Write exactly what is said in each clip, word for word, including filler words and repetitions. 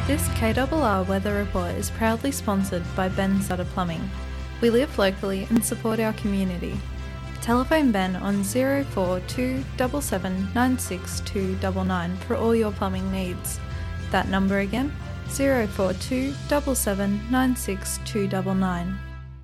This K R R Weather Report is proudly sponsored by Ben Sutter Plumbing. We live locally and support our community. Telephone Ben on zero four two seven seven nine six two nine nine for all your plumbing needs. That number again, zero four two seven seven nine six two nine nine.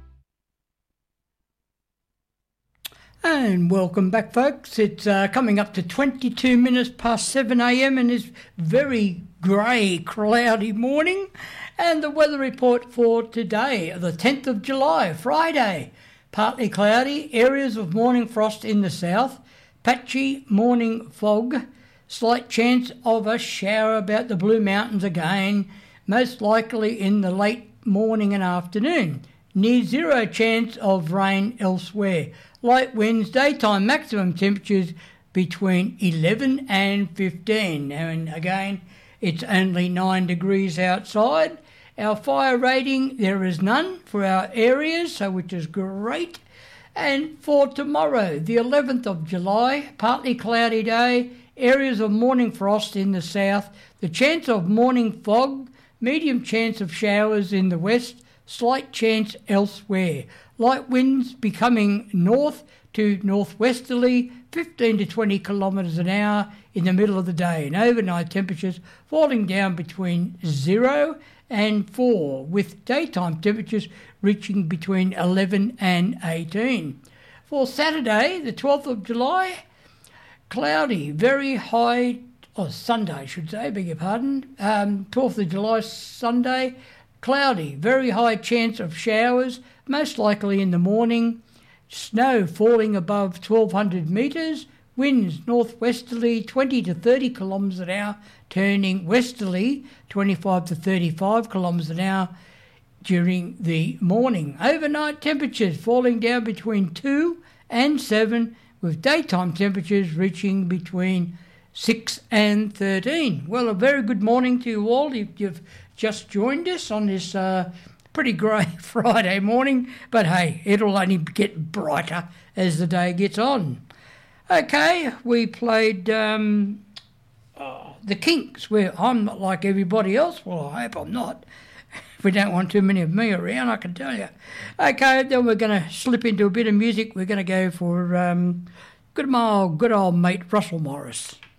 And welcome back, folks. It's uh, coming up to twenty-two minutes past seven a.m. and it's very grey, cloudy morning. And the weather report for today, the tenth of July, Friday. Partly cloudy, areas of morning frost in the south, patchy morning fog, slight chance of a shower about the Blue Mountains again, most likely in the late morning and afternoon. Near zero chance of rain elsewhere. Light winds, daytime maximum temperatures between eleven and fifteen. And again, it's only nine degrees outside. Our fire rating, there is none for our areas, so which is great. And for tomorrow, the eleventh of July, partly cloudy day, areas of morning frost in the south, the chance of morning fog, medium chance of showers in the west, slight chance elsewhere. Light winds becoming north to northwesterly, fifteen to twenty kilometres an hour in the middle of the day, and overnight temperatures falling down between zero and four, with daytime temperatures reaching between eleven and eighteen. For Saturday, the twelfth of July, cloudy, very high, or Sunday I should say, beg your pardon, um, twelfth of July, Sunday, cloudy, very high chance of showers, most likely in the morning, snow falling above twelve hundred metres, winds northwesterly twenty to thirty kilometres an hour, turning westerly twenty-five to thirty-five kilometres an hour during the morning. Overnight temperatures falling down between two and seven, with daytime temperatures reaching between six and thirteen. Well, a very good morning to you all if you've just joined us on this uh, pretty grey Friday morning, but hey, it'll only get brighter as the day gets on. Okay, we played um, oh, the Kinks, where I'm not like everybody else. Well, I hope I'm not. We don't want too many of me around, I can tell you. Okay, then we're going to slip into a bit of music. We're going to go for um, good, old, good old mate Russell Morris.